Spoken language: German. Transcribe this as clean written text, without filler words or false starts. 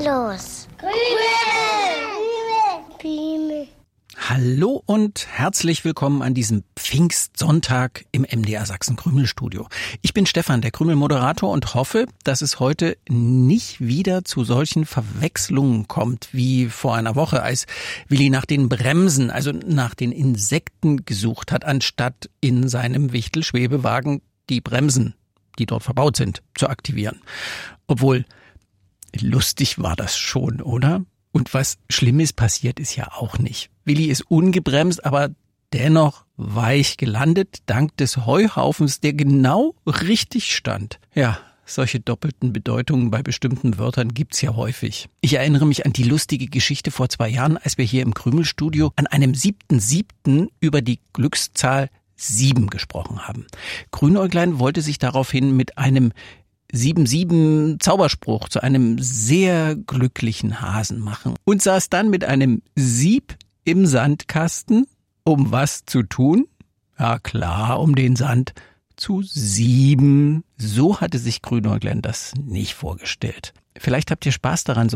los? Krümel. Hallo und herzlich willkommen an diesem Pfingstsonntag im MDR Sachsen Krümelstudio. Ich bin Stefan, der Krümel-Moderator, und hoffe, dass es heute nicht wieder zu solchen Verwechslungen kommt wie vor einer Woche, als Willi nach den Bremsen, also nach den Insekten gesucht hat, anstatt in seinem Wichtelschwebewagen die Bremsen, die dort verbaut sind, zu aktivieren. Obwohl, lustig war das schon, oder? Und was Schlimmes passiert ist ja auch nicht. Willi ist ungebremst, aber dennoch weich gelandet, dank des Heuhaufens, der genau richtig stand. Ja, solche doppelten Bedeutungen bei bestimmten Wörtern gibt's ja häufig. Ich erinnere mich an die lustige Geschichte vor 2 Jahren, als wir hier im Krümelstudio an einem 7.7. über die Glückszahl 7 gesprochen haben. Grünäuglein wollte sich daraufhin mit einem 7-7 Zauberspruch zu einem sehr glücklichen Hasen machen und saß dann mit einem Sieb im Sandkasten, um was zu tun? Ja klar, um den Sand zu sieben. So hatte sich Grünäuglein das nicht vorgestellt. Vielleicht habt ihr Spaß daran,